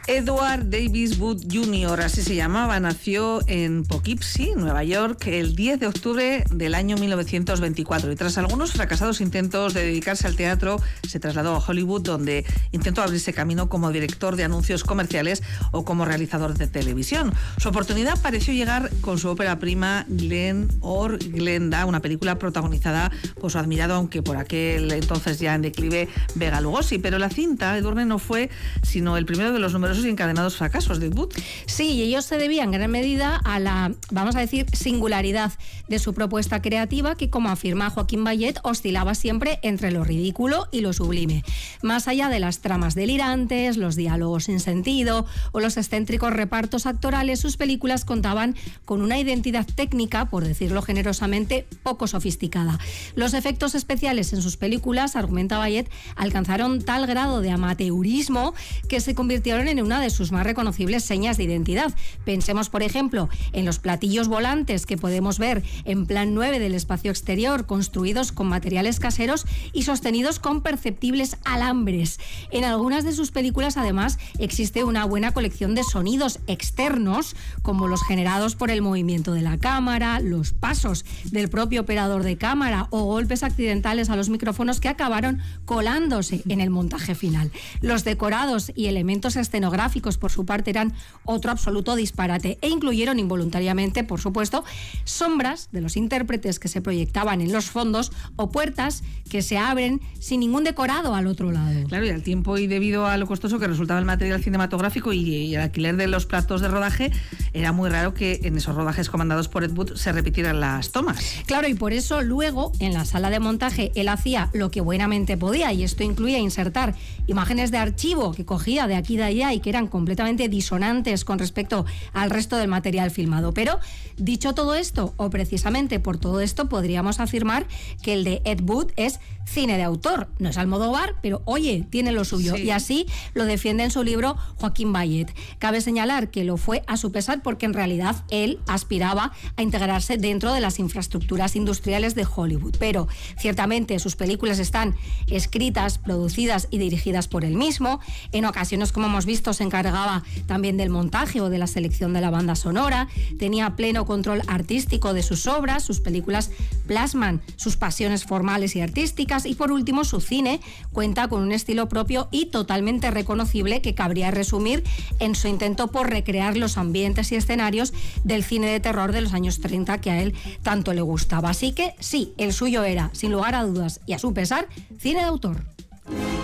Edward Davis Wood Jr., así se llamaba, nació en Poughkeepsie, Nueva York, el 10 de octubre del año 1924 y tras algunos fracasados intentos de dedicarse al teatro, se trasladó a Hollywood, donde intentó abrirse camino como director de anuncios comerciales o como realizador de televisión. Su oportunidad pareció llegar con su ópera prima Glen or Glenda, una película protagonizada por su admirado, aunque por aquel entonces ya en declive, Bela Lugosi. Pero la cinta, Edurne, no fue sino el primero de los numerosos y encadenados fracasos de Wood. Sí, y ellos se debían en gran medida a la, vamos a decir, singularidad de su propuesta creativa, que, como afirma Joaquín Bayet, oscilaba siempre entre lo ridículo y lo sublime. Más allá de las tramas delirantes, los diálogos sin sentido o los excéntricos repartos actorales, sus películas contaban con una identidad técnica, por decirlo generosamente, poco sofisticada. Los efectos especiales en sus películas, argumenta Bayet, alcanzaron tal grado de amateurismo que se convirtieron en una de sus más reconocibles señas de identidad. Pensemos, por ejemplo, en los platillos volantes que podemos ver en Plan 9 del espacio exterior, construidos con materiales caseros y sostenidos con perceptibles alambres. En algunas de sus películas, además, existe una buena colección de sonidos externos, como los generados por el movimiento de la cámara, los pasos del propio operador de cámara o golpes accidentales a los micrófonos que acabaron colándose en el montaje final. Los decorados y elementos escenográficos, por su parte, eran otro absoluto disparate e incluyeron involuntariamente, por supuesto, sombras de los intérpretes que se proyectaban en los fondos o puertas que se abren sin ningún decorado al otro lado. Claro, y al tiempo y debido a lo costoso que resultaba el material cinematográfico y el alquiler de los platos de rodaje, era muy raro que en esos rodajes comandados por Ed Wood se repitieran las tomas. Claro, y por eso luego en la sala de montaje él hacía lo que buenamente podía, y esto incluía insertar imágenes de archivo que cogía de aquí y de allá y que eran completamente disonantes con respecto al resto del material filmado. Pero dicho todo esto, o precisamente por todo esto, podríamos afirmar que el de Ed Wood es cine de autor. No es Almodóvar, pero oye, tiene lo suyo. Sí. Y así lo defiende en su libro Joaquín Bayet. Cabe señalar que lo fue a su pesar, porque en realidad él aspiraba a integrarse dentro de las infraestructuras industriales de Hollywood. Pero ciertamente sus películas están escritas, producidas y dirigidas por él mismo. En ocasiones, como hemos visto, se encargaba también del montaje o de la selección de la banda sonora. Tenía pleno control artístico de sus obras. Sus películas plasman sus pasiones formales y artísticas. Y por último, su cine cuenta con un estilo propio y totalmente reconocible que cabría resumir en su intento por recrear los ambientes y escenarios del cine de terror de los años 30 que a él tanto le gustaba. Así que sí, el suyo era, sin lugar a dudas y a su pesar, cine de autor.